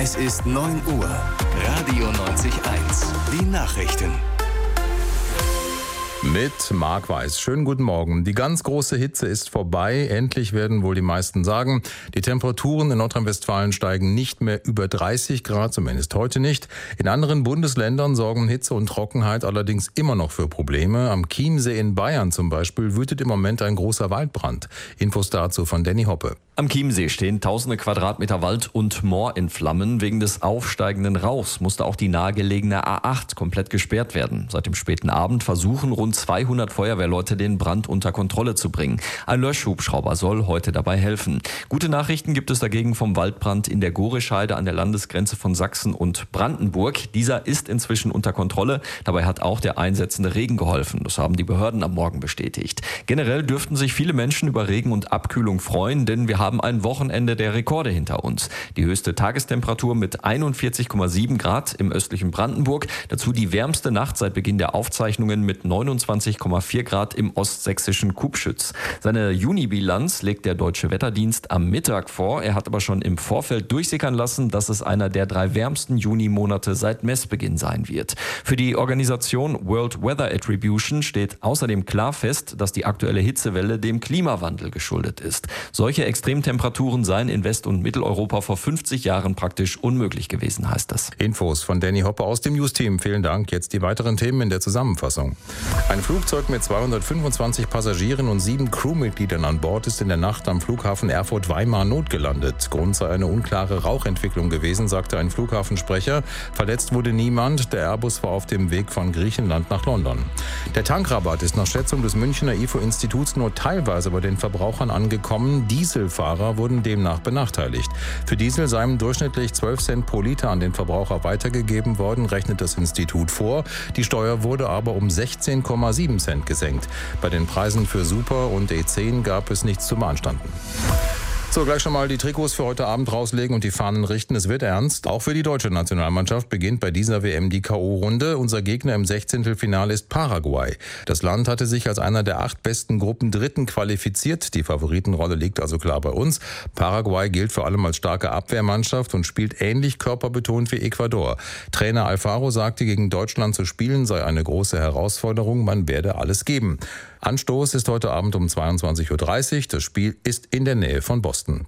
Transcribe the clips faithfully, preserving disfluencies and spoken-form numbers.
Es ist neun Uhr. Radio neunzig Komma eins. Die Nachrichten. Mit Marc Weiß. Schönen guten Morgen. Die ganz große Hitze ist vorbei. Endlich, werden wohl die meisten sagen. Die Temperaturen in Nordrhein-Westfalen steigen nicht mehr über dreißig Grad, zumindest heute nicht. In anderen Bundesländern sorgen Hitze und Trockenheit allerdings immer noch für Probleme. Am Chiemsee in Bayern zum Beispiel wütet im Moment ein großer Waldbrand. Infos dazu von Danny Hoppe. Am Chiemsee stehen tausende Quadratmeter Wald und Moor in Flammen. Wegen des aufsteigenden Rauchs musste auch die nahegelegene A acht komplett gesperrt werden. Seit dem späten Abend versuchen rund zweihundert Feuerwehrleute, den Brand unter Kontrolle zu bringen. Ein Löschhubschrauber soll heute dabei helfen. Gute Nachrichten gibt es dagegen vom Waldbrand in der Gorescheide an der Landesgrenze von Sachsen und Brandenburg. Dieser ist inzwischen unter Kontrolle. Dabei hat auch der einsetzende Regen geholfen. Das haben die Behörden am Morgen bestätigt. Generell dürften sich viele Menschen über Regen und Abkühlung freuen, denn wir haben ein Wochenende der Rekorde hinter uns. Die höchste Tagestemperatur mit einundvierzig Komma sieben Grad im östlichen Brandenburg. Dazu die wärmste Nacht seit Beginn der Aufzeichnungen mit neunundzwanzig Komma vier Grad im ostsächsischen Kubschütz. Seine Juni-Bilanz legt der Deutsche Wetterdienst am Mittag vor. Er hat aber schon im Vorfeld durchsickern lassen, dass es einer der drei wärmsten Juni-Monate seit Messbeginn sein wird. Für die Organisation World Weather Attribution steht außerdem klar fest, dass die aktuelle Hitzewelle dem Klimawandel geschuldet ist. Solche Extremtemperaturen seien in West- und Mitteleuropa vor fünfzig Jahren praktisch unmöglich gewesen, heißt das. Infos von Danny Hoppe aus dem News-Team. Vielen Dank. Jetzt die weiteren Themen in der Zusammenfassung. Ein Flugzeug mit zweihundertfünfundzwanzig Passagieren und sieben Crewmitgliedern an Bord ist in der Nacht am Flughafen Erfurt-Weimar notgelandet. Grund sei eine unklare Rauchentwicklung gewesen, sagte ein Flughafensprecher. Verletzt wurde niemand. Der Airbus war auf dem Weg von Griechenland nach London. Der Tankrabatt ist nach Schätzung des Münchner I F O-Instituts nur teilweise bei den Verbrauchern angekommen. Dieselfahrer wurden demnach benachteiligt. Für Diesel seien durchschnittlich zwölf Cent pro Liter an den Verbraucher weitergegeben worden, rechnet das Institut vor. Die Steuer wurde aber um sechzehn Komma sieben Cent gesenkt. Bei den Preisen für Super und E zehn gab es nichts zu beanstanden. So, gleich schon mal die Trikots für heute Abend rauslegen und die Fahnen richten. Es wird ernst. Auch für die deutsche Nationalmannschaft beginnt bei dieser W M die K O-Runde. Unser Gegner im Sechzehntelfinale ist Paraguay. Das Land hatte sich als einer der acht besten Gruppen Dritten qualifiziert. Die Favoritenrolle liegt also klar bei uns. Paraguay gilt vor allem als starke Abwehrmannschaft und spielt ähnlich körperbetont wie Ecuador. Trainer Alfaro sagte, gegen Deutschland zu spielen sei eine große Herausforderung. Man werde alles geben. Anstoß ist heute Abend um zweiundzwanzig Uhr dreißig. Das Spiel ist in der Nähe von Boston.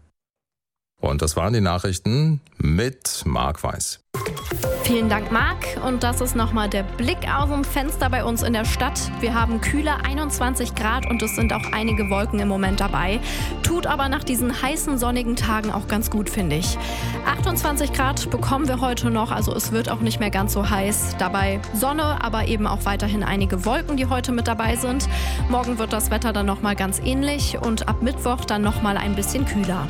Und das waren die Nachrichten mit Marc Weiß. Vielen Dank, Marc. Und das ist nochmal der Blick aus dem Fenster bei uns in der Stadt. Wir haben kühle einundzwanzig Grad und es sind auch einige Wolken im Moment dabei. Tut aber nach diesen heißen, sonnigen Tagen auch ganz gut, finde ich. achtundzwanzig Grad bekommen wir heute noch, also es wird auch nicht mehr ganz so heiß. Dabei Sonne, aber eben auch weiterhin einige Wolken, die heute mit dabei sind. Morgen wird das Wetter dann nochmal ganz ähnlich und ab Mittwoch dann nochmal ein bisschen kühler.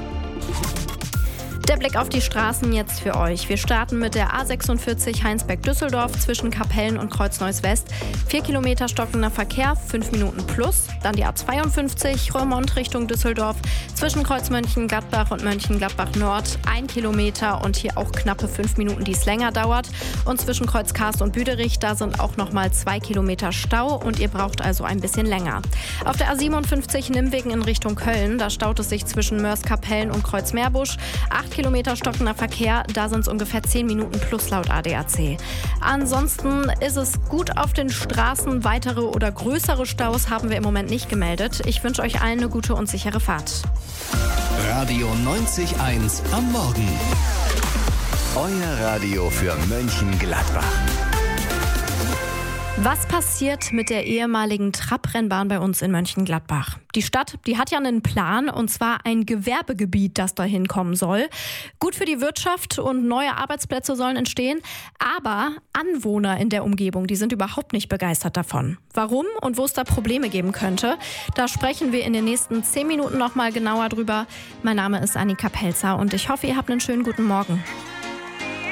Der Blick auf die Straßen jetzt für euch. Wir starten mit der A sechsundvierzig Heinsberg-Düsseldorf zwischen Kapellen und Kreuz-Neuss-West. Vier Kilometer stockender Verkehr, fünf Minuten plus. Dann die A zweiundfünfzig Roermond Richtung Düsseldorf zwischen Kreuz Mönchengladbach und Mönchengladbach Nord. Ein Kilometer und hier auch knappe fünf Minuten, die es länger dauert. Und zwischen Kreuz Karst und Büderich, da sind auch nochmal zwei Kilometer Stau und ihr braucht also ein bisschen länger. Auf der A siebenundfünfzig Nimwegen in Richtung Köln, da staut es sich zwischen Mörs-Kapellen und Kreuz-Meerbusch. Acht Kilometer stockender Verkehr, da sind es ungefähr zehn Minuten plus laut A D A C. Ansonsten ist es gut auf den Straßen. Weitere oder größere Staus haben wir im Moment nicht gemeldet. Ich wünsche euch allen eine gute und sichere Fahrt. Radio neunzig Komma eins am Morgen. Euer Radio für Mönchengladbach. Was passiert mit der ehemaligen Trabrennbahn bei uns in Mönchengladbach? Die Stadt, die hat ja einen Plan, und zwar ein Gewerbegebiet, das dahin kommen soll. Gut für die Wirtschaft und neue Arbeitsplätze sollen entstehen, aber Anwohner in der Umgebung, die sind überhaupt nicht begeistert davon. Warum und wo es da Probleme geben könnte, da sprechen wir in den nächsten zehn Minuten nochmal genauer drüber. Mein Name ist Annika Pelzer und ich hoffe, ihr habt einen schönen guten Morgen.